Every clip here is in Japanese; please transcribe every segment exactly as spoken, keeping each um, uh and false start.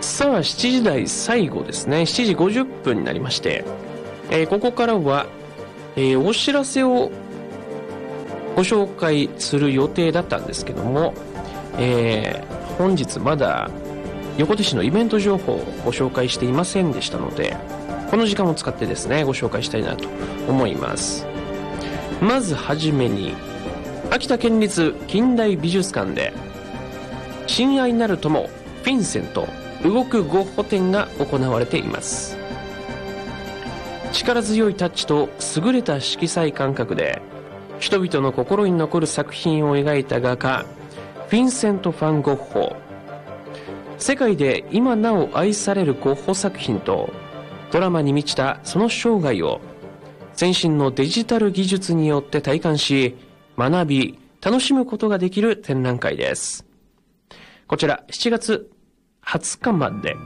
さあしちじ台最後ですね。しちじごじゅっぷんになりまして、えー、ここからは、えー、お知らせをご紹介する予定だったんですけども、えー、本日まだ横手市のイベント情報をご紹介していませんでしたので、この時間を使ってですねご紹介したいなと思います。まずはじめに、秋田県立近代美術館で親愛なる友フィンセント動くゴッホ展が行われています。力強いタッチと優れた色彩感覚で人々の心に残る作品を描いた画家フィンセント・ファン・ゴッホ。世界で今なお愛されるゴッホ作品とドラマに満ちたその生涯を先進のデジタル技術によって体感し、学び楽しむことができる展覧会です。こちらしちがつはつかまで。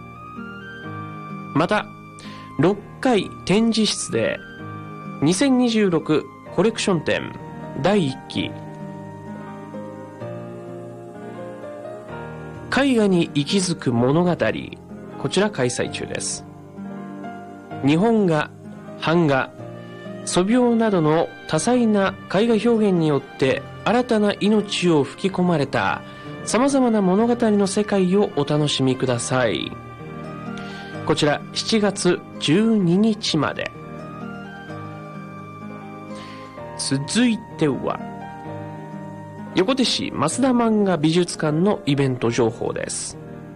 またろっかい展示室でにせんにじゅうろくコレクション展だいいっき絵画に息づく物語、こちら開催中です。日本画、版画、素描などの多彩な絵画表現によって新たな命を吹き込まれたさまざまな物語の世界をお楽しみください。こちらしちがつじゅうににちまで。続いては横手市増田漫画美術館のイベント情報です。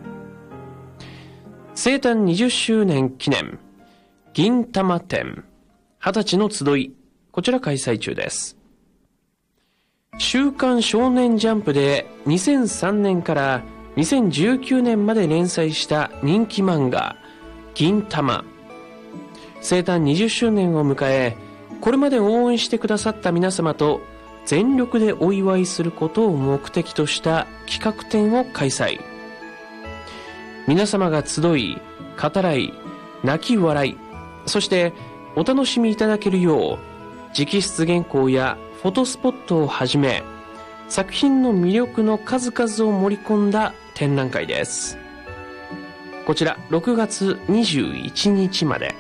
生誕にじゅっしゅうねん記念銀玉展はたちの集い、こちら開催中です。週刊少年ジャンプでにせんさんねんからにせんじゅうきゅうねんまで連載した人気漫画銀玉。生誕にじゅっしゅうねんを迎え、これまで応援してくださった皆様と全力でお祝いすることを目的とした企画展を開催。皆様が集い、語らい、泣き笑い、そしてお楽しみいただけるよう直筆原稿やフォトスポットをはじめ作品の魅力の数々を盛り込んだ展覧会です。こちらろくがつにじゅういちにちまで。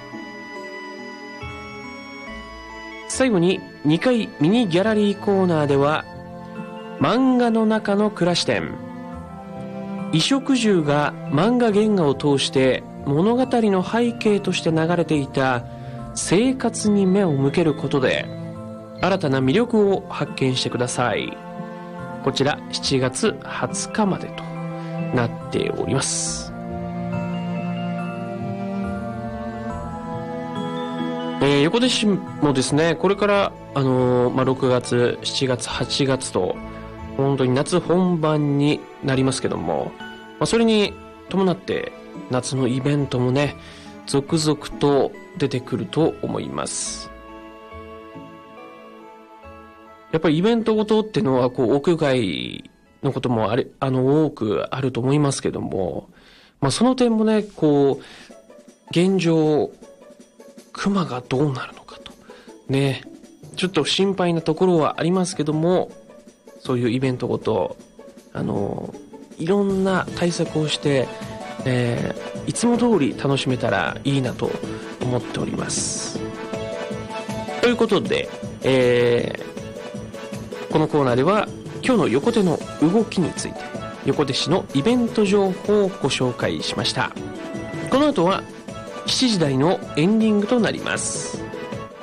最後ににかいミニギャラリーコーナーでは漫画の中の暮らし展。衣食住が漫画原画を通して物語の背景として流れていた生活に目を向けることで新たな魅力を発見してください。こちらしちがつはつかまでとなっております。えー、横手市もですね、これからあのーまあ、ろくがつしちがつはちがつと本当に夏本番になりますけども、まあ、それに伴って夏のイベントもね続々と出てくると思います。やっぱりイベントごとっていうのはこう屋外のこともあれあの多くあると思いますけども、まあ、その点もねこう現状熊がどうなるのかとねちょっと心配なところはありますけども、そういうイベントごとあのいろんな対策をして、えー、いつも通り楽しめたらいいなと思っております。ということで、えー、このコーナーでは今日の横手の動きについて横手市のイベント情報をご紹介しました。この後はしちじ台のエンディングとなります。